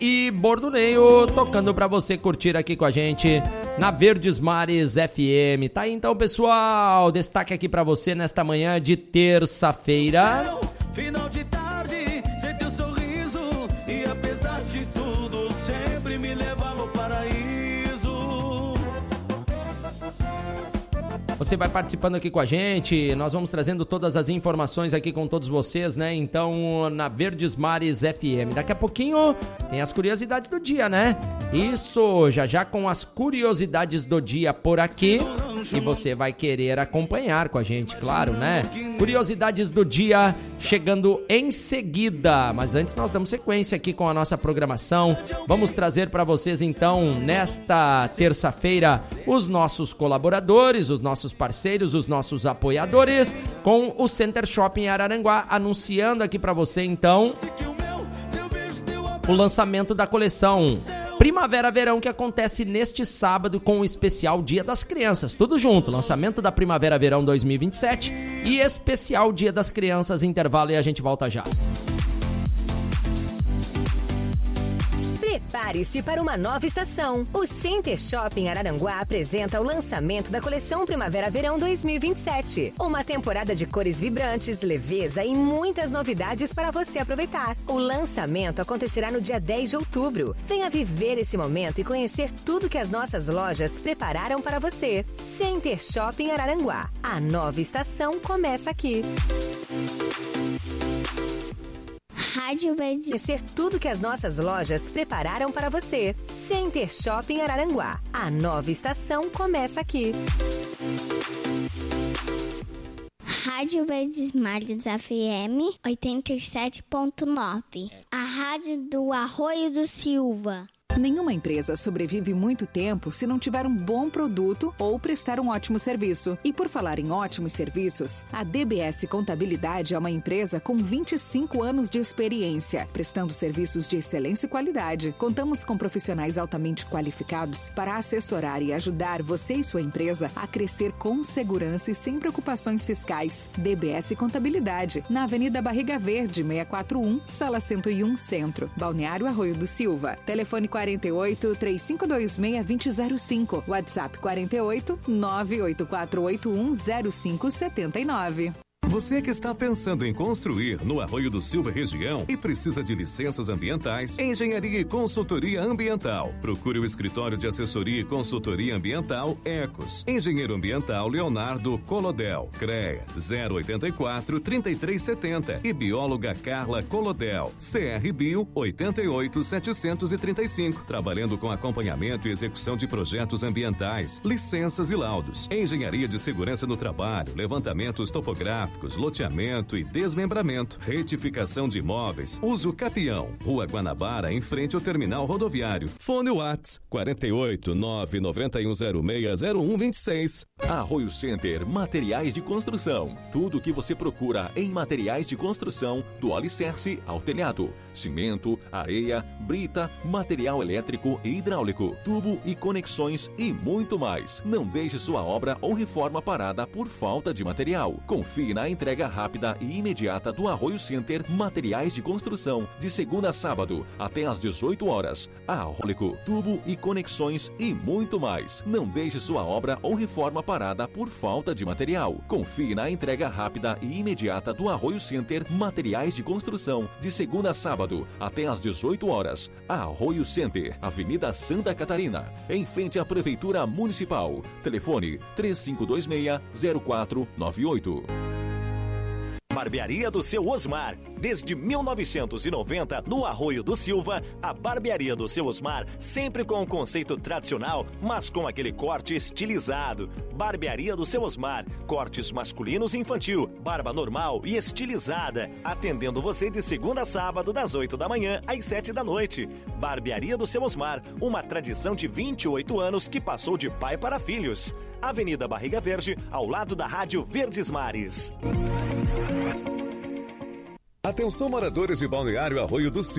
e Bordoneio tocando pra você curtir aqui com a gente na Verdes Mares FM. Tá aí então, pessoal, destaque aqui pra você nesta manhã de terça-feira. Final de tarde, sem teu sorriso, e apesar de tudo, sempre me leva ao paraíso. Você vai participando aqui com a gente, nós vamos trazendo todas as informações aqui com todos vocês, né? Então, na Verdes Mares FM. Daqui a pouquinho tem as curiosidades do dia, né? Isso, já com as curiosidades do dia por aqui. E você vai querer acompanhar com a gente, claro, né? Curiosidades do dia chegando em seguida. Mas antes nós damos sequência aqui com a nossa programação. Vamos trazer para vocês então, nesta terça-feira, os nossos colaboradores, os nossos parceiros, os nossos apoiadores, com o Center Shopping Araranguá, anunciando aqui para você então o lançamento da coleção Primavera-Verão, que acontece neste sábado com o especial Dia das Crianças. Tudo junto, lançamento da Primavera-Verão 2027 e especial Dia das Crianças, intervalo, e a gente volta já. Prepare-se para uma nova estação. O Center Shopping Araranguá apresenta o lançamento da coleção Primavera-Verão 2027. Uma temporada de cores vibrantes, leveza e muitas novidades para você aproveitar. O lançamento acontecerá no dia 10 de outubro. Venha viver esse momento e conhecer tudo que as nossas lojas prepararam para você. Center Shopping Araranguá. A nova estação começa aqui. Rádio Verde. Conhecer tudo que as nossas lojas prepararam para você. Center Shopping Araranguá. A nova estação começa aqui. Rádio Verdes Mares FM 87.9. A rádio do Arroio do Silva. Nenhuma empresa sobrevive muito tempo se não tiver um bom produto ou prestar um ótimo serviço. E por falar em ótimos serviços, a DBS Contabilidade é uma empresa com 25 anos de experiência, prestando serviços de excelência e qualidade. Contamos com profissionais altamente qualificados para assessorar e ajudar você e sua empresa a crescer com segurança e sem preocupações fiscais. DBS Contabilidade, na Avenida Barriga Verde, 641, Sala 101, Centro, Balneário Arroio do Silva. Telefone 48-3526-2005. WhatsApp 48-98481-0579. Você que está pensando em construir no Arroio do Silva região e precisa de licenças ambientais, engenharia e consultoria ambiental. Procure o escritório de assessoria e consultoria ambiental Ecos. Engenheiro ambiental Leonardo Colodel. CREA 084-3370 e bióloga Carla Colodel. CR Bio 88735. Trabalhando com acompanhamento e execução de projetos ambientais, licenças e laudos. Engenharia de segurança no trabalho, levantamentos topográficos, loteamento e desmembramento, retificação de imóveis, uso capião, Rua Guanabara, em frente ao terminal rodoviário. Fone Whats 48-99106-0126. Arroio Center Materiais de Construção. Tudo o que você procura em materiais de construção, do alicerce ao telhado. Cimento, areia, brita, material elétrico e hidráulico, tubo e conexões e muito mais. Não deixe sua obra ou reforma parada por falta de material. Confie na entrega rápida e imediata do Arroio Center Materiais de Construção, de segunda a sábado, até às 18 horas. Hidráulico, tubo e conexões e muito mais. Não deixe sua obra ou reforma parada por falta de material. Confie na entrega rápida e imediata do Arroio Center Materiais de Construção, de segunda a sábado, até às 18 horas. Arroio Center, Avenida Santa Catarina, em frente à Prefeitura Municipal. Telefone 3526-0498. Barbearia do Seu Osmar. Desde 1990, no Arroio do Silva, a Barbearia do Seu Osmar, sempre com um conceito tradicional, mas com aquele corte estilizado. Barbearia do Seu Osmar, cortes masculinos e infantil, barba normal e estilizada, atendendo você de segunda a sábado, das 8 da manhã às 7 da noite. Barbearia do Seu Osmar, uma tradição de 28 anos que passou de pai para filhos. Avenida Barriga Verde, ao lado da Rádio Verdes Mares. Atenção, moradores de Balneário Arroio do Silva.